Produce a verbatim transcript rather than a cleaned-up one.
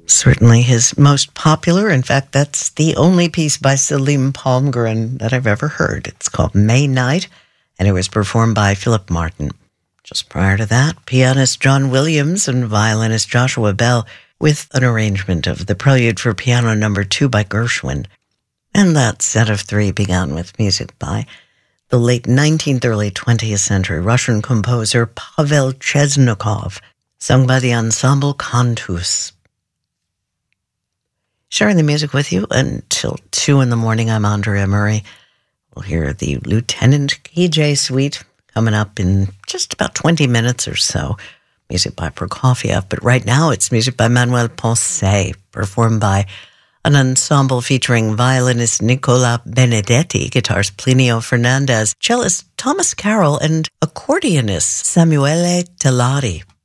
Certainly his most popular. In fact, that's the only piece by Selim Palmgren that I've ever heard. It's called May Night, and it was performed by Philip Martin. Just prior to that, pianist John Williams and violinist Joshua Bell with an arrangement of the Prelude for Piano Number Two by Gershwin. And that set of three began with music by the late nineteenth, early twentieth century Russian composer Pavel Chesnokov, sung by the ensemble Cantus. Sharing the music with you until two in the morning. I'm Andrea Murray. We'll hear the Lieutenant K J Suite coming up in just about twenty minutes or so. Music by Prokofiev, but right now it's music by Manuel Ponce, performed by an ensemble featuring violinist Nicola Benedetti, guitarist Plinio Fernandez, cellist Thomas Carroll, and accordionist Samuele Tellari.